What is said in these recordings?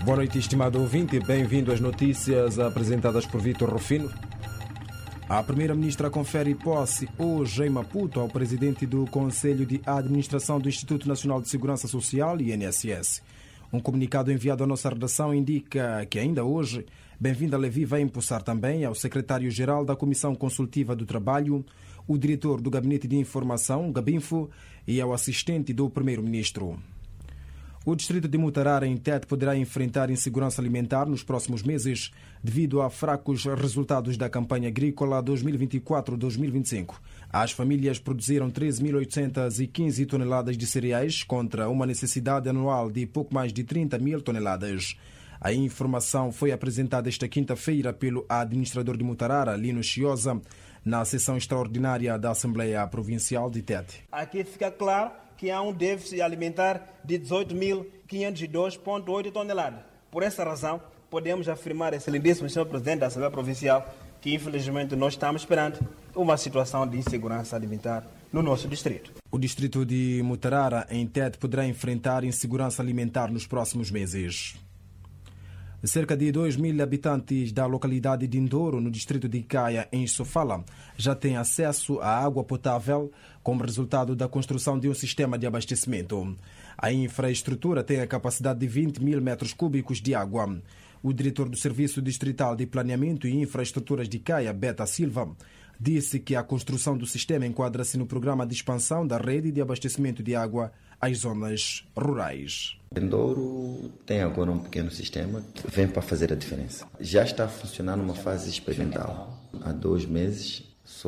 Boa noite, estimado ouvinte, e bem-vindo às notícias apresentadas por Vítor Rufino. A primeira-ministra confere posse hoje em Maputo ao presidente do Conselho de Administração do Instituto Nacional de Segurança Social, INSS. Um comunicado enviado à nossa redação indica que ainda hoje, Bem-vinda Levi vai impulsar também ao secretário-geral da Comissão Consultiva do Trabalho, o diretor do Gabinete de Informação, Gabinfo, e ao assistente do primeiro-ministro. O distrito de Mutarara, em Tete, poderá enfrentar insegurança alimentar nos próximos meses devido a fracos resultados da campanha agrícola 2024-2025. As famílias produziram 13.815 toneladas de cereais contra uma necessidade anual de pouco mais de 30.000 toneladas. A informação foi apresentada esta quinta-feira pelo administrador de Mutarara, Lino Chiosa, na sessão extraordinária da Assembleia Provincial de Tete. Aqui fica claro que há um déficit alimentar de 18.502,8 toneladas. Por essa razão, podemos afirmar, excelentíssimo senhor presidente da Assembleia Provincial, que infelizmente nós estamos esperando uma situação de insegurança alimentar no nosso distrito. O distrito de Mutarara, em Tete, poderá enfrentar insegurança alimentar nos próximos meses. Cerca de 2.000 habitantes da localidade de Indouro, no distrito de Caia, em Sofala, já têm acesso à água potável como resultado da construção de um sistema de abastecimento. A infraestrutura tem a capacidade de 20.000 metros cúbicos de água. O diretor do Serviço Distrital de Planeamento e Infraestruturas de Caia, Beta Silva, disse que a construção do sistema enquadra-se no programa de expansão da rede de abastecimento de água às zonas rurais. Indouro tem agora um pequeno sistema que vem para fazer a diferença. Já está a funcionar numa fase experimental. Há 2 meses,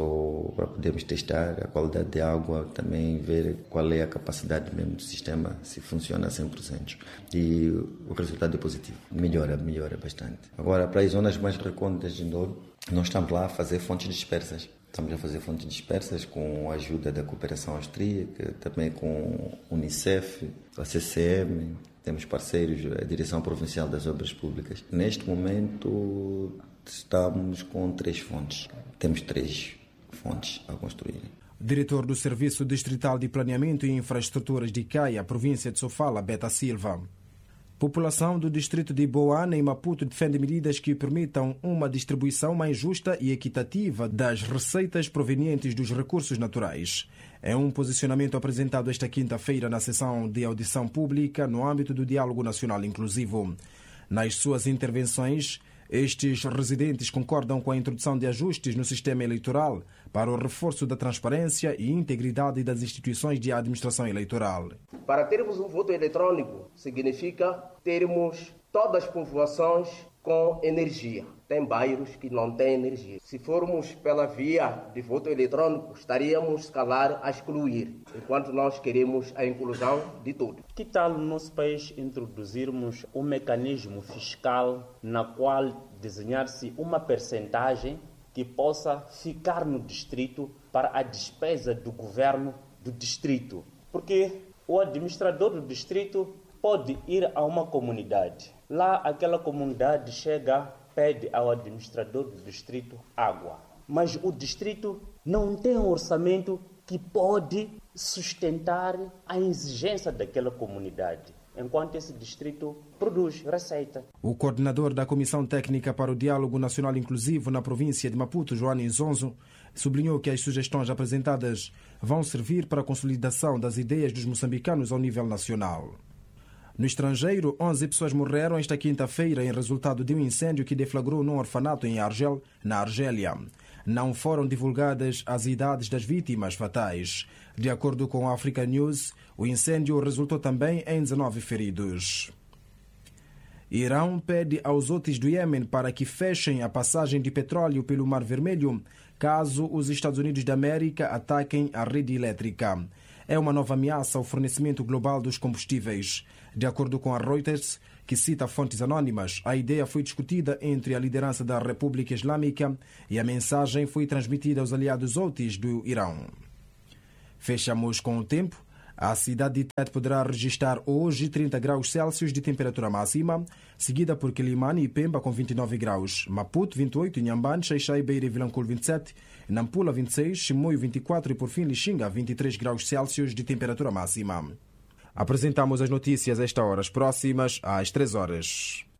só para podermos testar a qualidade de água, também ver qual é a capacidade mesmo do sistema, se funciona a 100%. E o resultado é positivo. Melhora bastante. Agora, para as zonas mais recônditas de Indouro, nós estamos lá a fazer fontes dispersas. Estamos a fazer fontes dispersas com a ajuda da cooperação austríaca, também com a Unicef, a CCM, temos parceiros, a Direção Provincial das Obras Públicas. Neste momento estamos com 3 fontes. Temos 3 fontes a construir. Diretor do Serviço Distrital de Planeamento e Infraestruturas de Caia, província de Sofala, Beta Silva. População do distrito de Boana, em Maputo, defende medidas que permitam uma distribuição mais justa e equitativa das receitas provenientes dos recursos naturais. É um posicionamento apresentado esta quinta-feira na sessão de audição pública no âmbito do Diálogo Nacional Inclusivo. Nas suas intervenções, estes residentes concordam com a introdução de ajustes no sistema eleitoral para o reforço da transparência e integridade das instituições de administração eleitoral. Para termos um voto eletrônico, significa termos todas as povoações com energia. Tem bairros que não têm energia. Se formos pela via de voto eletrônico, estaríamos, se calhar, a excluir, enquanto nós queremos a inclusão de tudo. Que tal no nosso país introduzirmos um mecanismo fiscal na qual desenhar-se uma percentagem que possa ficar no distrito para a despesa do governo do distrito? Porque o administrador do distrito pode ir a uma comunidade. Lá aquela comunidade chega, pede ao administrador do distrito água. Mas o distrito não tem um orçamento que pode sustentar a exigência daquela comunidade, enquanto esse distrito produz receita. O coordenador da Comissão Técnica para o Diálogo Nacional Inclusivo na província de Maputo, Joana Inzonzo, sublinhou que as sugestões apresentadas vão servir para a consolidação das ideias dos moçambicanos ao nível nacional. No estrangeiro, 11 pessoas morreram esta quinta-feira em resultado de um incêndio que deflagrou num orfanato em Argel, na Argélia. Não foram divulgadas as idades das vítimas fatais. De acordo com a Africa News, o incêndio resultou também em 19 feridos. Irão pede aos Houthis do Iêmen para que fechem a passagem de petróleo pelo Mar Vermelho caso os Estados Unidos da América ataquem a rede elétrica. É uma nova ameaça ao fornecimento global dos combustíveis. De acordo com a Reuters, que cita fontes anónimas, a ideia foi discutida entre a liderança da República Islâmica e a mensagem foi transmitida aos aliados Houthis do Irão. Fechamos com o tempo. A cidade de Tete poderá registrar hoje 30 graus Celsius de temperatura máxima, seguida por Quelimane e Pemba com 29 graus, Maputo 28, Inhambane, Xai-Xai, Beira e Vilanculo 27, Nampula 26, Chimoio 24 e por fim Lixinga 23 graus Celsius de temperatura máxima. Apresentamos as notícias a esta hora, as próximas às 3 horas.